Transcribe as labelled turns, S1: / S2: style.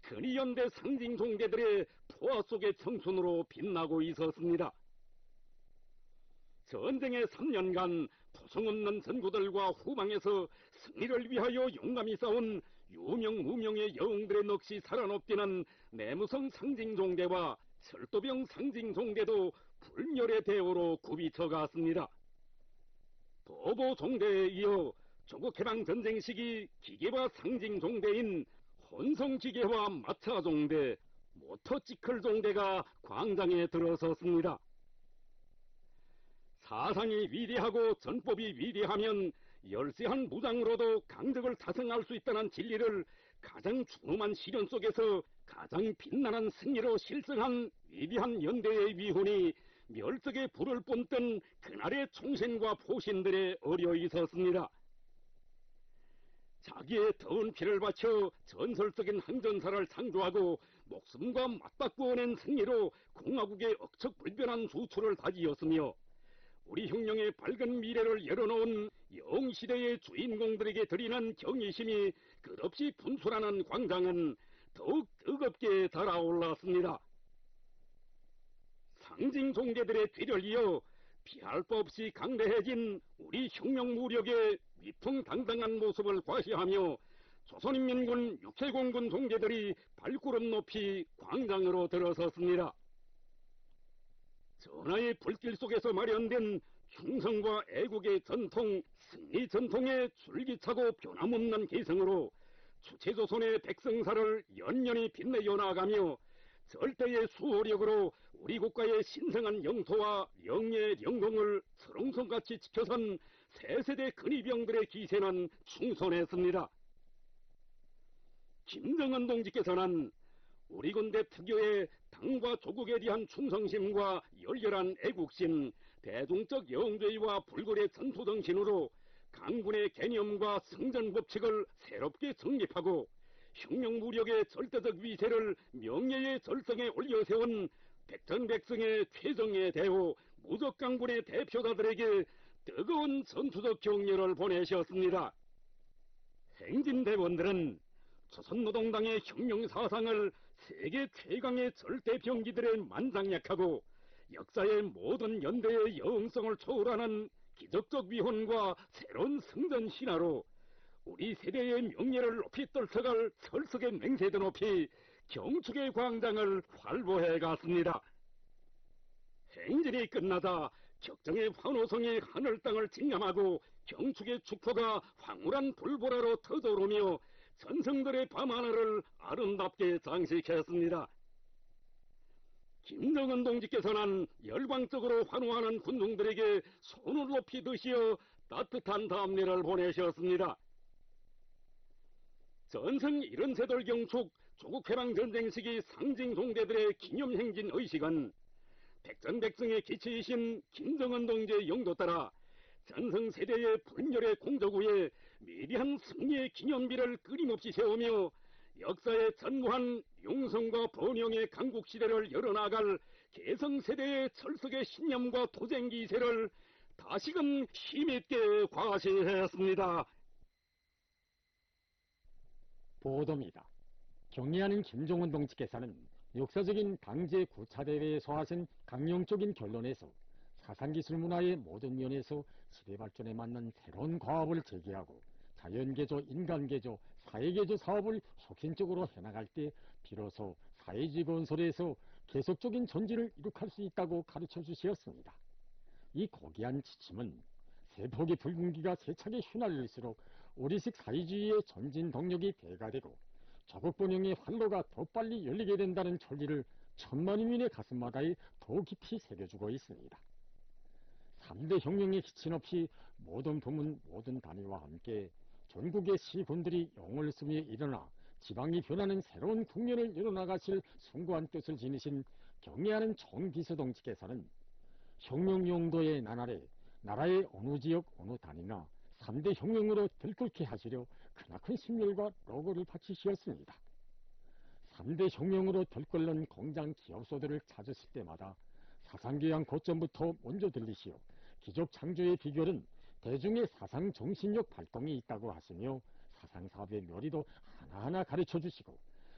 S1: 흔히 연대 상징 종대들의 포화 속의 청춘으로 빛나고 있었습니다. 전쟁의 3년간 포성없는 전구들과 후방에서 승리를 위하여 용감히 싸운 유명 무명의 영웅들의 넋이 살아납디는 내무성 상징종대와 철도병 상징종대도 불멸의 대오로 굽이쳐 갔습니다. 도보종대에 이어 조국해방전쟁 시기 기계화 상징종대인 혼성기계화 마차종대, 모터시클종대가 광장에 들어섰습니다. 사상이 위대하고 전법이 위대하면 열세한 무장으로도 강적을 타승할 수 있다는 진리를 가장 준엄한 시련 속에서 가장 빛나는 승리로 실성한 위대한 연대의 위훈이 멸적의 불을 뿜던 그날의 총신과 포신들에 어려 있었습니다. 자기의 더운 피를 바쳐 전설적인 항전사를 창조하고 목숨과 맞바꾸어낸 승리로 공화국의 억척불변한 주초를 다지었으며 우리 혁명의 밝은 미래를 열어놓은 영시대의 주인공들에게 드리는 경의심이 끝없이 분출하는 광장은 더욱 뜨겁게 달아올랐습니다. 상징 종대들의 뒤를 이어 피할 바 없이 강대해진 우리 혁명 무력의 위풍당당한 모습을 과시하며 조선인민군 육해공군 종대들이 발구름 높이 광장으로 들어섰습니다. 전하의 불길 속에서 마련된 충성과 애국의 전통, 승리 전통의 줄기차고 변함없는 기성으로 주체조선의 백성사를 연연히 빛내어 나가며 절대의 수호력으로 우리 국가의 신성한 영토와 영예의 영동을 서롱성같이 지켜선 세세대 근위병들의 기세는 충선했습니다. 김정은 동지께서는 우리 군대 특유의 당과 조국에 대한 충성심과 열렬한 애국심, 대중적 영죄와 불굴의 전투정신으로 강군의 개념과 승전법칙을 새롭게 정립하고 혁명무력의 절대적 위세를 명예의 절성에 올려세운 백전백승의 최정예 대호 무적강군의 대표자들에게 뜨거운 전투적 격려를 보내셨습니다. 행진대원들은 조선노동당의 혁명사상을 세계 최강의 절대병기들의 만장약하고 역사의 모든 연대의 영성을 초월하는 기적적 위훈과 새로운 승전신화로 우리 세대의 명예를 높이 떨쳐갈 철석의 맹세도 높이 경축의 광장을 활보해 갔습니다. 행진이 끝나자 격정의 환호성이 하늘 땅을 직념하고 경축의 축포가 황홀한 불보라로 터져오르며 전성들의 밤하늘을 아름답게 장식했습니다. 김정은 동지께서는 열광적으로 환호하는 군중들에게 손을 높이 드시어 따뜻한 답례를 보내셨습니다. 전성 70세돌 경축 조국해방전쟁 시기 상징 종대들의 기념행진 의식은 백전백승의 기치이신 김정은 동지의 영도 따라 전성세대의 분열의 공적 후에 위대한 승리의 기념비를 끊임없이 세우며 역사의 전무한 용성과 번영의 강국시대를 열어나갈 개성세대의 철석의 신념과 도쟁기세를 다시금 힘있게 과시했습니다.
S2: 보도입니다. 경례하는 김정은 동지께서는 역사적인 당제 구차대회에서 하신 강령적인 결론에서 사상기술 문화의 모든 면에서 시대 발전에 맞는 새로운 과업을 제기하고 자연개조, 인간개조, 사회개조 사업을 혁신적으로 해나갈 때 비로소 사회주의 건설에서 계속적인 전진을 이룩할 수 있다고 가르쳐 주셨습니다. 이 고귀한 지침은 세폭의 붉은기가 세차게 휘날릴수록 우리식 사회주의의 전진 동력이 대가되고 조국 번영의 활로가 더 빨리 열리게 된다는 천리를 천만인민의 가슴마다에 더 깊이 새겨주고 있습니다. 3대 혁명의 기치 높이 모든 부문 모든 단위와 함께 전국의 시군들이 용을 쓰며 일어나 지방이 변하는 새로운 국면을 열어나가실 숭고한 뜻을 지니신 경례하는 총비서동지께서는 혁명 용도의 나날에 나라의 어느 지역 어느 단위나 3대 혁명으로 들끓게 하시려 크나큰 심혈과 노고를 바치시었습니다. 3대 혁명으로 들끓는 공장 기업소들을 찾으실 때마다 사상교양 고점부터 먼저 들리시어 기적 창조의 비결은 대중의 사상 정신력 발동이 있다고 하시며 사상사업의 묘리도 하나하나 가르쳐 주시고